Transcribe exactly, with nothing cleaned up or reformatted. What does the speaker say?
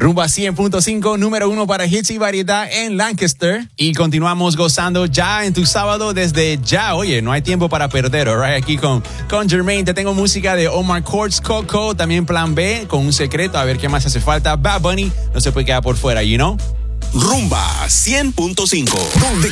Rumba cien punto cinco, número uno para hits y variedad en Lancaster. Y continuamos gozando ya en tu sábado desde ya. Oye, no hay tiempo para perder, alright. Aquí con, con Jermaine te tengo música de Omar Courtz, Coco, también Plan B, con un secreto, a ver qué más hace falta. Bad Bunny no se puede quedar por fuera, you know. Rumba cien punto cinco, donde